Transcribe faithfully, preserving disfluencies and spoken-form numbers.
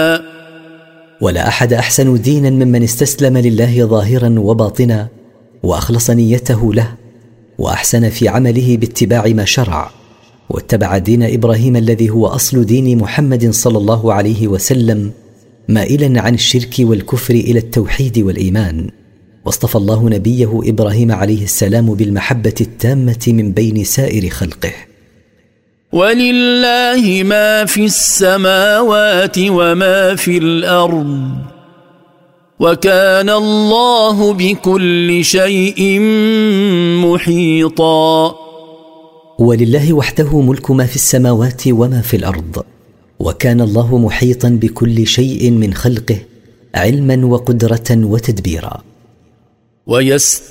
ولا أحد أحسن دينا ممن استسلم لله ظاهرا وباطنا وأخلص نيته له وأحسن في عمله باتباع ما شرع، واتبع دين إبراهيم الذي هو أصل دين محمد صلى الله عليه وسلم، مائلا عن الشرك والكفر إلى التوحيد والإيمان. واصطفى الله نبيه إبراهيم عليه السلام بالمحبة التامة من بين سائر خلقه. ولله ما في السماوات وما في الأرض وكان الله بكل شيء محيطا. ولله وحده ملك ما في السماوات وما في الأرض، وكان الله محيطا بكل شيء من خلقه علما وقدرة وتدبيرا. ويست